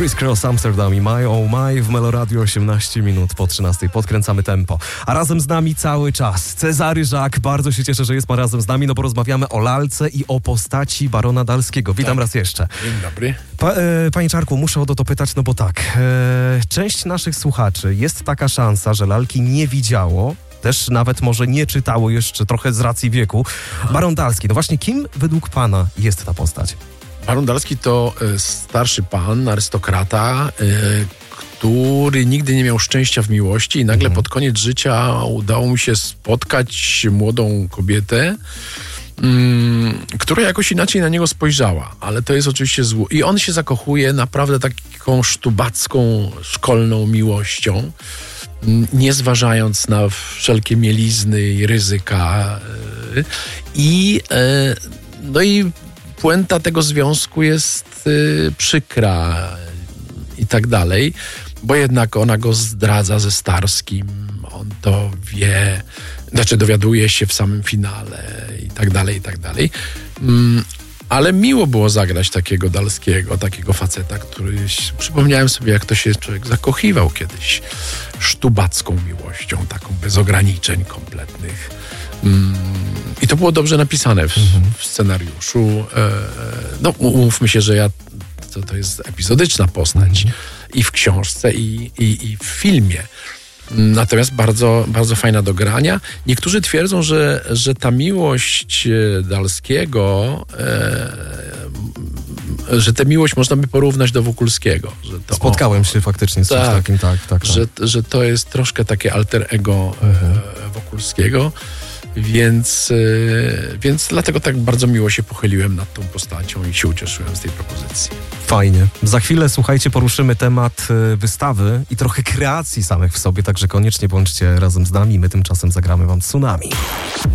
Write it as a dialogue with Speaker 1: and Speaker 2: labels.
Speaker 1: Criss Cross Amsterdam i My Oh My w Meloradiu 18 minut po 13. Podkręcamy tempo. A razem z nami cały czas Cezary Żak. Bardzo się cieszę, że jest pan razem z nami, no bo rozmawiamy o lalce i o postaci barona Dalskiego. Witam raz jeszcze.
Speaker 2: Dzień dobry.
Speaker 1: Panie Czarku, muszę o to pytać, no bo tak. Część naszych słuchaczy, jest taka szansa, że lalki nie widziało, też nawet może nie czytało jeszcze trochę z racji wieku. Baron Dalski, no właśnie kim według pana jest ta postać?
Speaker 2: Baron Dalski to starszy pan, arystokrata, który nigdy nie miał szczęścia w miłości i nagle pod koniec życia udało mu się spotkać młodą kobietę, która jakoś inaczej na niego spojrzała, ale to jest oczywiście zło. I on się zakochuje naprawdę taką sztubacką, szkolną miłością, nie zważając na wszelkie mielizny i ryzyka. No i puenta tego związku jest przykra i tak dalej, bo jednak ona go zdradza ze Starskim, on to wie, znaczy dowiaduje się w samym finale i tak dalej, i tak dalej. Ale miło było zagrać takiego Dalskiego, takiego faceta, który... Przypomniałem sobie, jak to się człowiek zakochiwał kiedyś sztubacką miłością, taką bez ograniczeń kompletnych. I to było dobrze napisane w scenariuszu. No, umówmy się, że to jest epizodyczna postać i w książce, i w filmie. Natomiast bardzo, bardzo fajna do grania. Niektórzy twierdzą, że ta miłość Dalskiego, że tę miłość można by porównać do Wokulskiego. Że to,
Speaker 1: Spotkałem się faktycznie z czymś takim, tak.
Speaker 2: Że to jest troszkę takie alter ego Wokulskiego. Więc dlatego tak bardzo miło się pochyliłem nad tą postacią i się ucieszyłem z tej propozycji.
Speaker 1: Fajnie. Za chwilę, słuchajcie, poruszymy temat wystawy i trochę kreacji samych w sobie, także koniecznie bądźcie razem z nami. My tymczasem zagramy wam Tsunami.